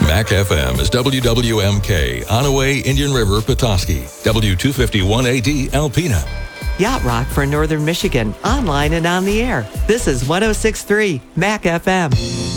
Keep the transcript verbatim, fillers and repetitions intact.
Mac F M is W W M K, Onaway, Indian River, Petoskey, W two fifty-one A D, Alpena. Yacht Rock for Northern Michigan, online and on the air. This is one oh six point three Mac F M.